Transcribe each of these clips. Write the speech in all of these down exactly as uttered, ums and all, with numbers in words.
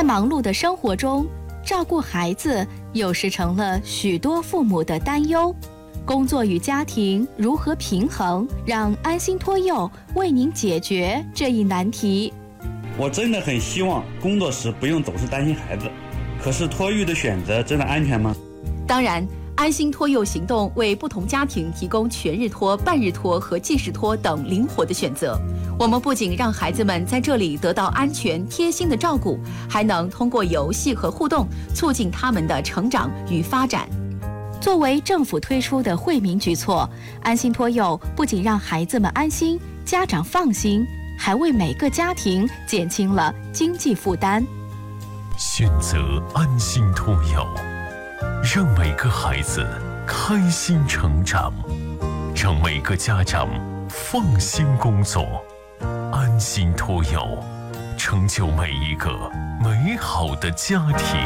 忙碌的生活中，照顾孩子有时成了许多父母的担忧。工作与家庭如何平衡？让安心托幼为您解决这一难题。 我真的很希望工作时不用总是担心孩子，可是托育的选择真的安全吗？ 当然，安心托幼行动为不同家庭提供全日托、半日托和即时托等灵活的选择。我们不仅让孩子们在这里得到安全贴心的照顾，还能通过游戏和互动促进他们的成长与发展。 作为政府推出的惠民举措，安心托幼不仅让孩子们安心，家长放心，还为每个家庭减轻了经济负担。 选择安心托幼，让每个孩子开心成长，让每个家长放心工作。安心托幼，成就每一个美好的家庭。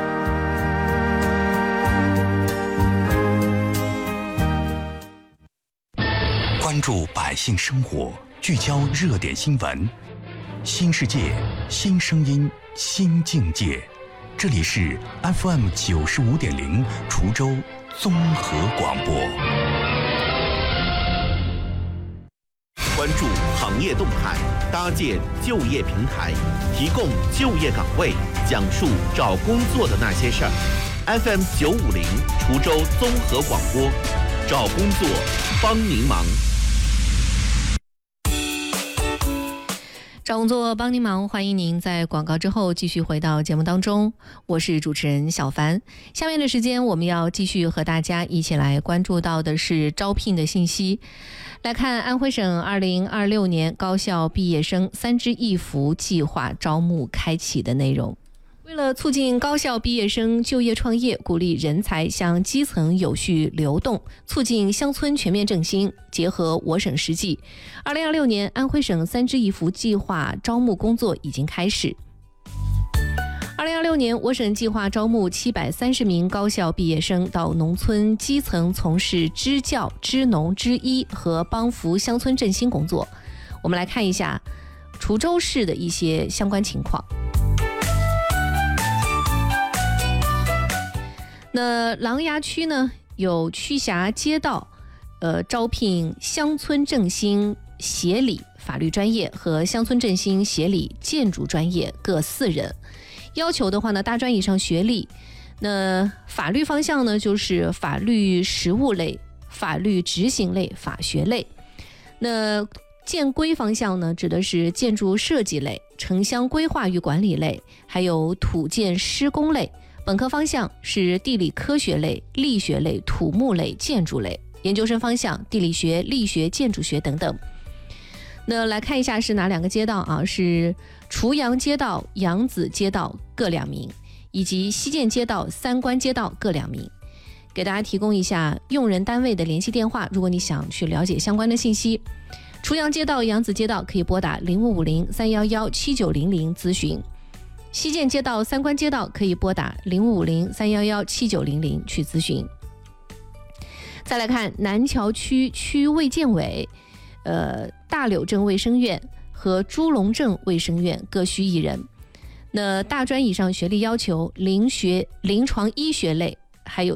关注百姓生活，聚焦热点新闻，新世界，新声音，新境界。这里是 F M 九十五点零滁州综合广播。 关注行业动态，搭建就业平台，提供就业岗位，讲述找工作的那些事儿。F M 九五零滁州综合广播，找工作帮您忙。 找工作帮您忙，欢迎您在广告之后继续回到节目当中，我是主持人小凡。下面的时间我们要继续和大家一起来关注到的是招聘的信息。来看安徽省二零二六年高校毕业生三支一扶计划招募开启的内容。为了促进高校毕业生就业创业，鼓励人才向基层有序流动，促进乡村全面振兴，结合我省实际，二零二六年安徽省三支一扶计划招募工作已经开始。二零二六年，我省计划招募七百三十名高校毕业生到农村基层从事支教、支农、支医和帮扶乡村振兴工作。我们来看一下滁州市的一些相关情况。那琅琊区呢，有区辖街道，呃，招聘乡村振兴协理法律专业和乡村振兴协理建筑专业各四人。要求的话呢，大专以上学历。那法律方向呢，就是法律实务类、法律执行类、法学类。那建规方向呢，指的是建筑设计类、城乡规划与管理类，还有土建施工类。本科方向是地理科学类、力学类、土木类、建筑类。研究生方向地理学、力学、建筑学等等。那来看一下是哪两个街道啊？是滁阳街道、扬子街道各两名，以及西涧街道、三关街道各两名。给大家提供一下用人单位的联系电话，如果你想去了解相关的信息。滁阳街道、扬子街道可以拨打零五五零三幺幺七九零零咨询。西涧街道、三关街道可以拨打零五五零三幺幺七九零零去咨询。再来看南桥区区卫健委，呃，大柳镇卫生院和朱龙镇卫生院各需一人。那大专以上学历要求临学临床医学类，还有